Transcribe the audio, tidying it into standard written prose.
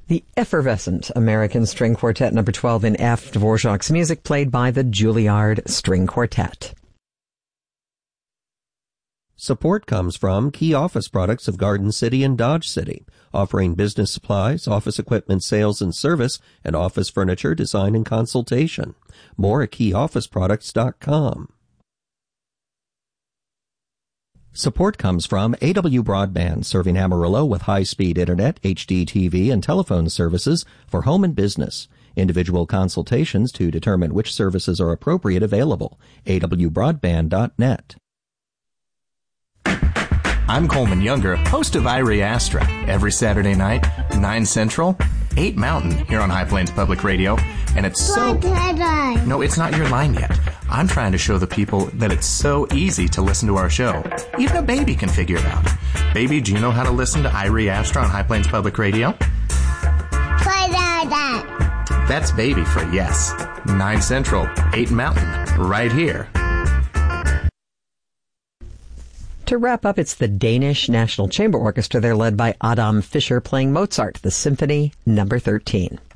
The effervescent American String Quartet No. 12 in F, Dvorak's music played by the Juilliard String Quartet. Support comes from Key Office Products of Garden City and Dodge City, offering business supplies, office equipment sales and service, and office furniture design and consultation. More at keyofficeproducts.com. Support comes from AW Broadband, serving Amarillo with high-speed internet, HD TV, and telephone services for home and business. Individual consultations to determine which services are appropriate available. awbroadband.net. I'm Coleman Younger, host of Irie Astra, every Saturday night, 9 Central, 8 Mountain, here on High Plains Public Radio, and it's so... No, it's not your line yet. I'm trying to show the people that it's so easy to listen to our show. Even a baby can figure it out. Baby, do you know how to listen to Irie Astra on High Plains Public Radio? That's baby for yes. 9 Central, 8 Mountain, right here. To wrap up, it's the Danish National Chamber Orchestra. They're led by Adam Fischer playing Mozart, the Symphony No. 13.